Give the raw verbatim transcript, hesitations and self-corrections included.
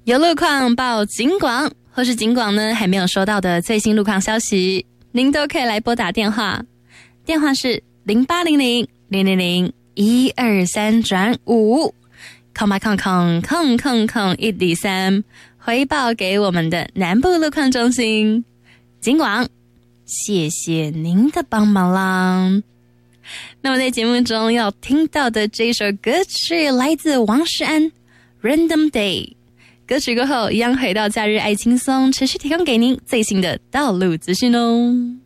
有路况报警广，或是警广呢还没有收到的最新路况消息，您都可以来拨打电话，电话是零八零零零零零一二三转五，空吧空空空空空一零三，回报给我们的南部路况中心。警广，谢谢您的帮忙啦。那么在节目中要听到的这一首歌曲来自王诗安 Random Day， 歌曲过后一样回到假日爱轻松，持续提供给您最新的道路资讯哦。